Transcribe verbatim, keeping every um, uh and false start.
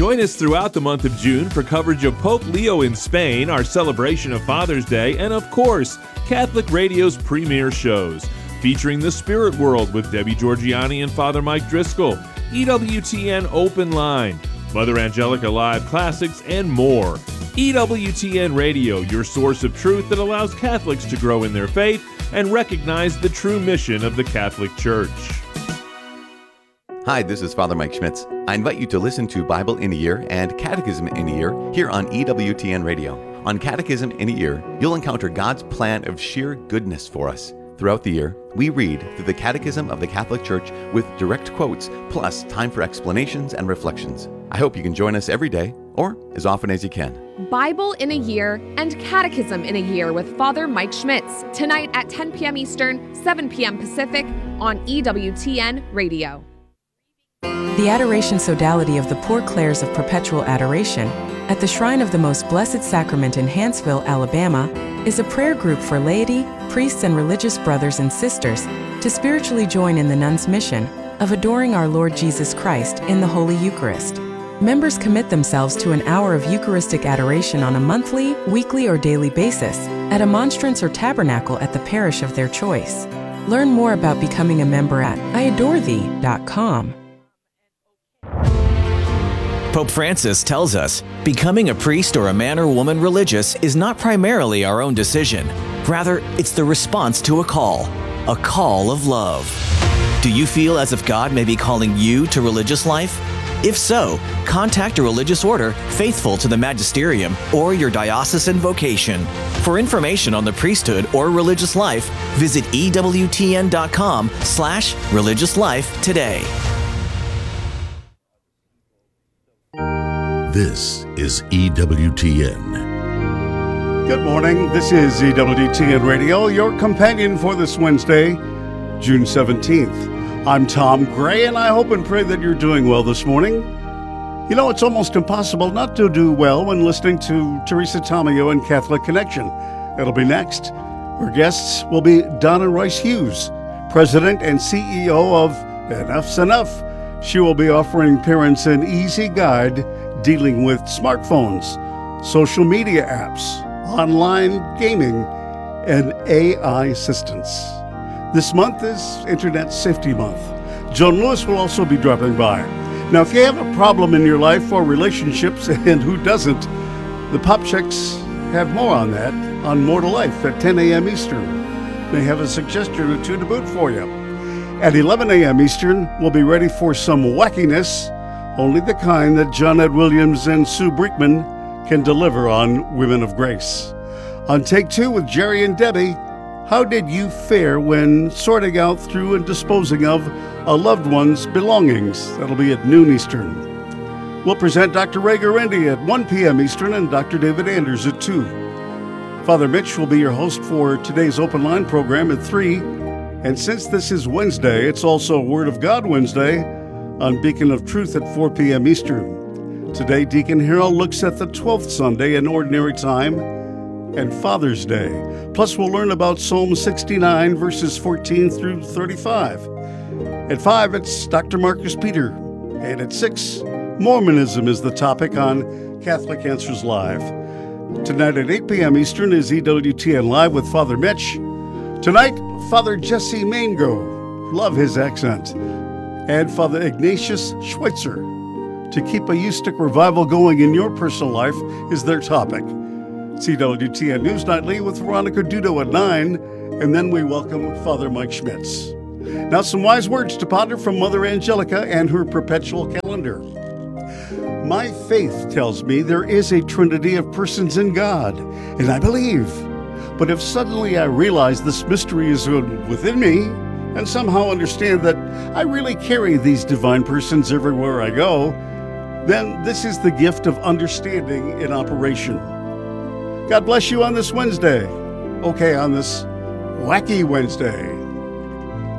Join us throughout the month of June for coverage of Pope Leo in Spain, our celebration of Father's Day, and of course, Catholic Radio's premier shows, featuring The Spirit World with Debbie Georgiani and Father Mike Driscoll, E W T N Open Line, Mother Angelica Live Classics, and more. E W T N Radio, your source of truth that allows Catholics to grow in their faith and recognize the true mission of the Catholic Church. Hi, this is Father Mike Schmitz. I invite you to listen to Bible in a Year and Catechism in a Year here on E W T N Radio. On Catechism in a Year, you'll encounter God's plan of sheer goodness for us. Throughout the year, we read through the Catechism of the Catholic Church with direct quotes, plus time for explanations and reflections. I hope you can join us every day, or as often as you can. Bible in a Year and Catechism in a Year with Father Mike Schmitz, tonight at ten p.m. Eastern, seven p.m. Pacific on E W T N Radio. The Adoration Sodality of the Poor Clares of Perpetual Adoration at the Shrine of the Most Blessed Sacrament in Hanceville, Alabama, is a prayer group for laity, priests, and religious brothers and sisters to spiritually join in the nuns' mission of adoring our Lord Jesus Christ in the Holy Eucharist. Members commit themselves to an hour of Eucharistic adoration on a monthly, weekly, or daily basis at a monstrance or tabernacle at the parish of their choice. Learn more about becoming a member at I adore thee dot com. Pope Francis tells us, becoming a priest or a man or woman religious is not primarily our own decision. Rather, it's the response to a call, a call of love. Do you feel as if God may be calling you to religious life? If so, contact a religious order faithful to the magisterium or your diocesan vocation. For information on the priesthood or religious life, visit E W T N dot com slash religious life today. This is E W T N. Good morning. This is E W T N Radio, your companion for this Wednesday, June seventeenth. I'm Tom Gray, and I hope and pray that you're doing well this morning. You know, it's almost impossible not to do well when listening to Teresa Tomeo and Catholic Connection. It'll be next. Her guests will be Donna Royce Hughes, President and C E O of Enough's Enough. She will be offering parents an easy guide dealing with smartphones, social media apps, online gaming, and A I assistance. This month is Internet Safety Month. Joan Lewis will also be dropping by. Now, if you have a problem in your life or relationships, and who doesn't, the Pop Checks have more on that on More to Life at ten a.m. Eastern. They have a suggestion or two to boot for you. At eleven a.m. Eastern, we'll be ready for some wackiness, only the kind that John Ed Williams and Sue Brickman can deliver on Women of Grace. On Take Two with Jerry and Debbie, how did you fare when sorting out through and disposing of a loved one's belongings? That'll be at noon Eastern. We'll present Doctor Ray Garendi at one p.m. Eastern and Doctor David Anders at two. Father Mitch will be your host for today's Open Line program at three. And since this is Wednesday, it's also Word of God Wednesday on Beacon of Truth at four p.m. Eastern. Today, Deacon Harold looks at the twelfth Sunday in Ordinary Time and Father's Day. Plus, we'll learn about Psalm sixty-nine, verses fourteen through thirty-five. At five, it's Doctor Marcus Peter. And at six, Mormonism is the topic on Catholic Answers Live. Tonight at eight p.m. Eastern is E W T N Live with Father Mitch. Tonight, Father Jesse Maingo, love his accent, and Father Ignatius Schweitzer. To keep a Eustick revival going in your personal life is their topic. C W T N News Nightly with Veronica Dudo at nine, and then we welcome Father Mike Schmitz. Now some wise words to ponder from Mother Angelica and her perpetual calendar. My faith tells me there is a trinity of persons in God, and I believe. But if suddenly I realize this mystery is within me, and somehow understand that I really carry these divine persons everywhere I go, then this is the gift of understanding in operation. God bless you on this Wednesday. Okay, on this wacky Wednesday.